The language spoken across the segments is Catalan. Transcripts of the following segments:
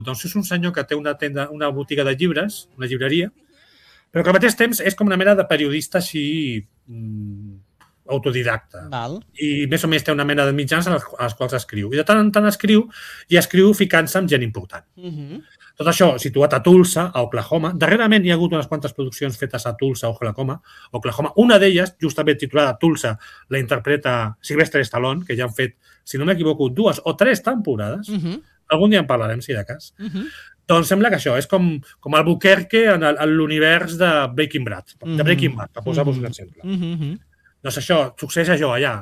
Doncs és un senyor que té una tenda, una botiga de llibres, una llibreria, però que al mateix temps és com una mena de periodista així autodidacta. Val. I més o menys té una mena de mitjans a les quals escriu. I de tant en tant escriu, i escriu ficant-se amb gent important. Tot això situat a Tulsa, a Oklahoma. Darrerament hi ha hagut unes quantes produccions fetes a Tulsa, Oklahoma. Una d'elles, justament titulada Tulsa, la interpreta Sylvester Stallone, que ja han fet, si no m'equivoco, 2 o 3 temporades. Algun dia en parlarem, si de cas. Doncs sembla que això és com Albuquerque en l'univers de Breaking Bad, per posar-vos un exemple. Doncs això, succeeix això allà,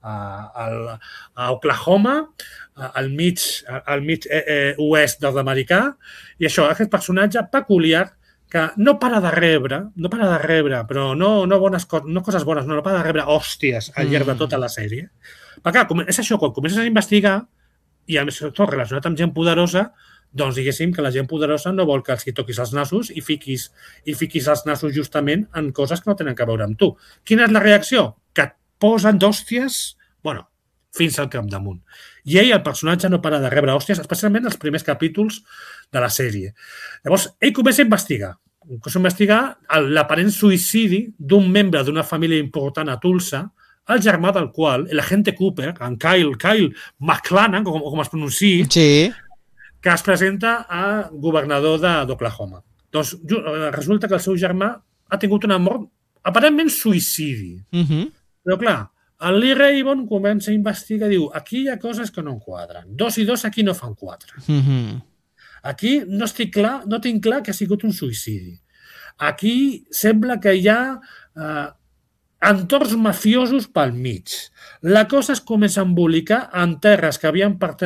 a Oklahoma, al mig oest nord-americà, i això, aquest personatge peculiar que no para de rebre, però no coses bones, no para de rebre hòsties al llarg de tota la sèrie. Perquè és això, quan comences a investigar, i a més tot relacionat amb gent poderosa, doncs diguéssim que la gent poderosa no vol que els toquis els nassos i fiquis els nassos justament en coses que no tenen a veure amb tu. Quina és la reacció? Que et posen d'hòsties, fins al capdamunt. I ell, el personatge, no para de rebre hòsties, especialment els primers capítols de la sèrie. Llavors, ell comença a investigar l'aparent suïcidi d'un membre d'una família important a Tulsa, el germà del qual, l'agente Cooper, en Kyle MacLachlan, com es pronunciï, que es presenta a governador d'Oklahoma. Doncs resulta que el seu germà ha tingut una mort aparentment suïcidi. Però clar, el Lee Rabon comença a investigar i diu, aquí hi ha coses que no enquadren. 2 i 2 aquí no fan 4. Aquí no tinc clar que ha sigut un suïcidi. Aquí sembla que hi ha entorns mafiosos pel mig. La cosa es comença a embolicar en terres que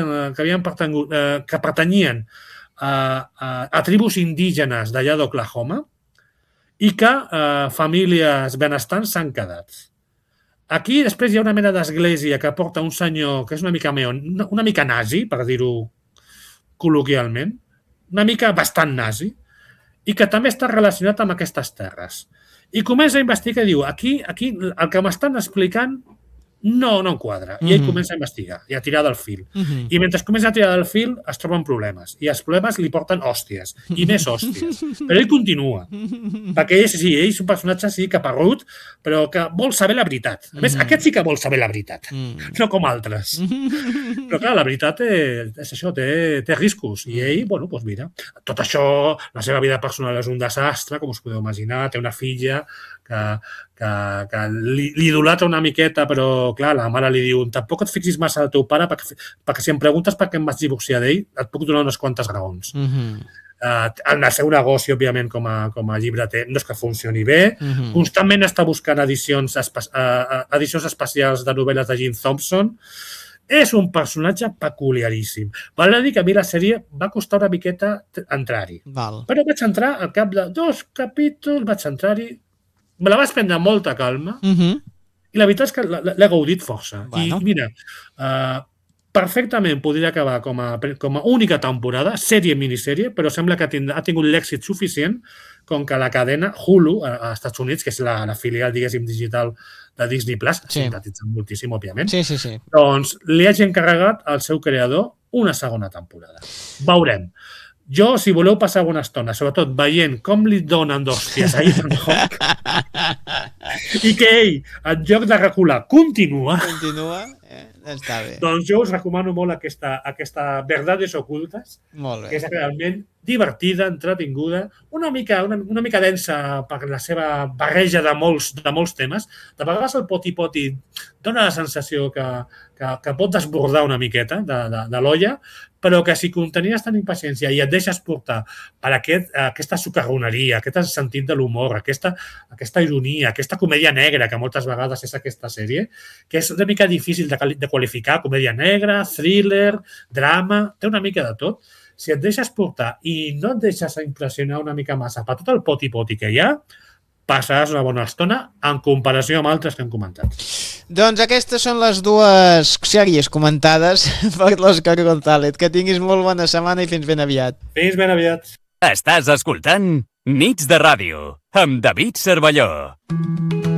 pertanyien a tribus indígenes d'allà d'Oklahoma i que famílies benestants s'han quedat. Aquí després hi ha una mena d'església que porta un senyor que és una mica nazi, per dir-ho col·loquialment, una mica bastant nazi, i que també està relacionat amb aquestes terres. I comença a investigar i diu, aquí el que m'estan explicant no enquadra. I ell comença a investigar i a tirar del fil. I mentre comença a tirar del fil es troben problemes. I els problemes li porten hòsties. I més hòsties. Però ell continua. Perquè ell és un personatge caparrut, però que vol saber la veritat. A més, aquest sí que vol saber la veritat. No com altres. Però clar, la veritat és això, té riscos. I ell, doncs mira, tot això, la seva vida personal és un desastre, com us podeu imaginar. Té una filla que li idolatra una miqueta, però clar, la mare li diu tampoc et fixis massa del teu pare perquè si em preguntes per què em vaig divorciar d'ell et puc donar unes quantes raons. En el seu negoci, òbviament, com a llibreter, no és que funcioni bé. Constantment està buscant edicions especials de novel·les de Jim Thompson. És un personatge peculiaríssim. Val a dir que a mi la sèrie va costar una miqueta entrar-hi. Però vaig entrar al cap de 2 capítols, vaig entrar-hi. Me la vaig prendre amb molta calma i la veritat és que l'he gaudit força. I mira, perfectament podria acabar com a única temporada, sèrie-minissèrie, però sembla que ha tingut l'èxit suficient com que la cadena Hulu, als Estats Units, que és la filial, diguéssim, digital de Disney+, simpatitzant moltíssim, òbviament, doncs li hagi encarregat al seu creador una segona temporada. Veurem. Jo, si voleu passar una estona, sobretot veient com li donen d'hòsties a Ethan Hawke i que ell, en lloc de recular, continua, està bé. Doncs jo us recomano molt aquesta Verdades Ocultes, que és realment divertida, entretinguda, una mica densa per la seva barreja de molts temes. De vegades el poti-poti dona la sensació que pot desbordar una miqueta de l'olla, però que si tenies tenint paciència i et deixes portar per aquesta socarroneria, aquest sentit de l'humor, aquesta ironia, aquesta comèdia negra, que moltes vegades és aquesta sèrie, que és una mica difícil de qualificar, comèdia negra, thriller, drama, té una mica de tot. Si et deixes portar i no et deixes impressionar una mica massa per tot el poti-poti que hi ha, passaràs una bona estona en comparació amb altres que hem comentat. Doncs aquestes són les 2 sèries comentades per l'Òscar González. Que tinguis molt bona setmana i fins ben aviat. Fins ben aviat. Estàs escoltant Nits de Ràdio amb David Cervelló.